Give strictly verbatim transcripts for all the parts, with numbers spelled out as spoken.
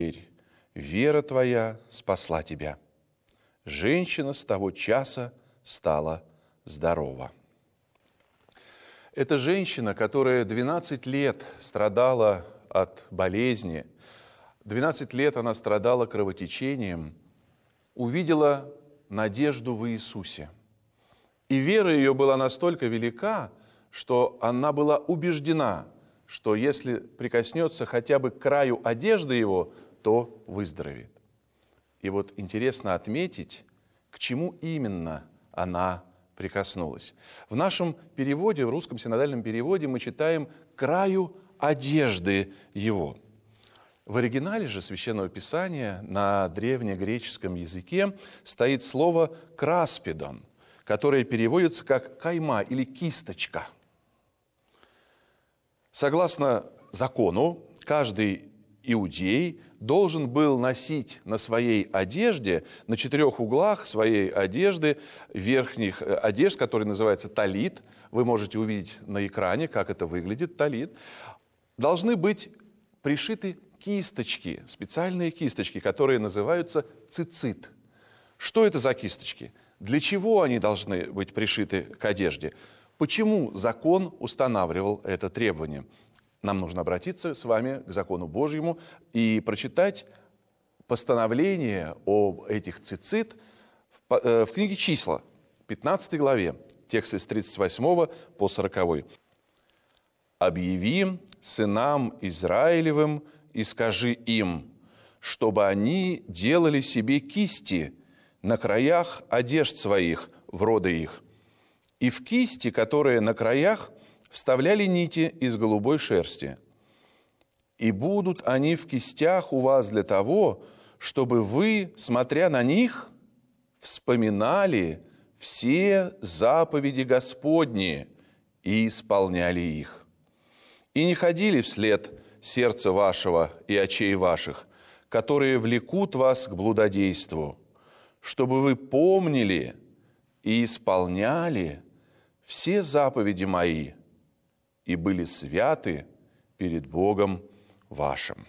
вера твоя спасла тебя». Женщина с того часа стала здорова. Эта женщина, которая двенадцать лет страдала от болезни, двенадцать лет она страдала кровотечением, увидела надежду в Иисусе. И вера ее была настолько велика, что она была убеждена, что если прикоснется хотя бы к краю одежды его, то выздоровеет. И вот интересно отметить, к чему именно она прикоснулась. В нашем переводе, в русском синодальном переводе, мы читаем «краю одежды его». В оригинале же Священного Писания на древнегреческом языке стоит слово «краспидон», которое переводится как «кайма» или «кисточка». Согласно закону, каждый иудей должен был носить на своей одежде, на четырех углах своей одежды, верхних одежд, который называется талит, вы можете увидеть на экране, как это выглядит, талит, должны быть пришиты кисточки, специальные кисточки, которые называются цицит. Что это за кисточки? Для чего они должны быть пришиты к одежде? Почему закон устанавливал это требование? Нам нужно обратиться с вами к закону Божьему и прочитать постановление об этих цицит в, в книге «Числа», пятнадцатой главе, тексты с тридцать восьмого по сороковой. «Объяви сынам Израилевым и скажи им, чтобы они делали себе кисти на краях одежд своих, в роды их, и в кисти, которые на краях, вставляли нити из голубой шерсти. И будут они в кистях у вас для того, чтобы вы, смотря на них, вспоминали все заповеди Господни и исполняли их. И не ходили вслед сердца вашего и очей ваших, которые влекут вас к блудодейству, чтобы вы помнили и исполняли все заповеди мои и были святы перед Богом вашим».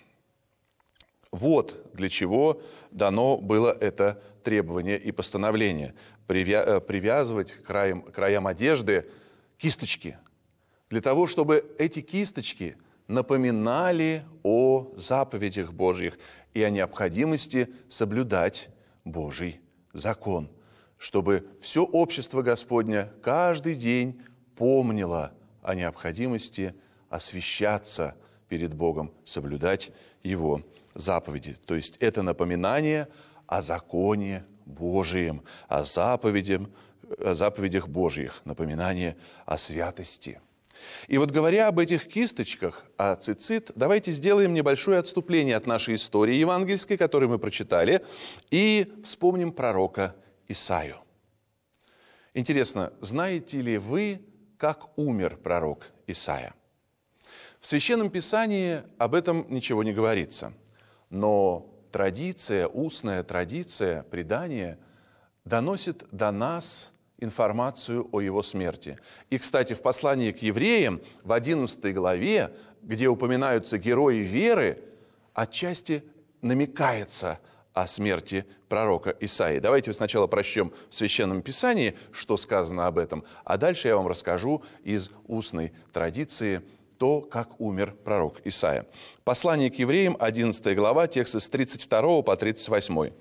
Вот для чего дано было это требование и постановление – привязывать к краям, к краям одежды кисточки, для того, чтобы эти кисточки напоминали о заповедях Божьих и о необходимости соблюдать Божий закон, чтобы все общество Господне каждый день помнило о необходимости освящаться перед Богом, соблюдать Его заповеди. То есть это напоминание о законе Божием, о заповедях, о заповедях Божьих, напоминание о святости. И вот говоря об этих кисточках, о цицит, давайте сделаем небольшое отступление от нашей истории евангельской, которую мы прочитали, и вспомним пророка Исаию. Интересно, знаете ли вы, как умер пророк Исаия? В Священном Писании об этом ничего не говорится, но традиция, устная традиция, предание доносит до нас информацию о его смерти. И, кстати, в послании к евреям в одиннадцатой главе, где упоминаются герои веры, отчасти намекается о смерти пророка Исаии. Давайте сначала прочтем в Священном Писании, что сказано об этом, а дальше я вам расскажу из устной традиции то, как умер пророк Исаия. Послание к евреям, одиннадцатая глава, тексты с тридцать второго по тридцать восьмой.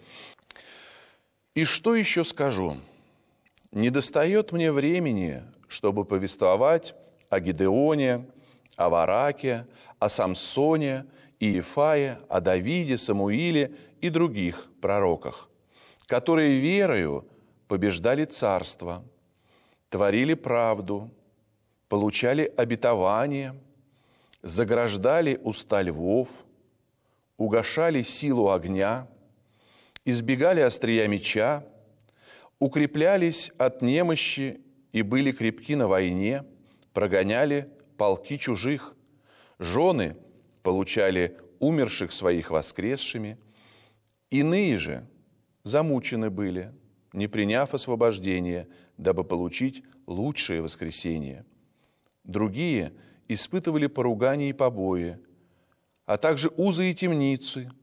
«И что еще скажу? Недостает мне времени, чтобы повествовать о Гидеоне, о Вараке, о Самсоне, Иефае, о Давиде, Самуиле и других пророках, которые верою побеждали царство, творили правду, получали обетование, заграждали уста львов, угашали силу огня, избегали острия меча, укреплялись от немощи и были крепки на войне, прогоняли полки чужих, жены получали умерших своих воскресшими, иные же замучены были, не приняв освобождения, дабы получить лучшее воскресение. Другие испытывали поругания и побои, а также узы и темницы,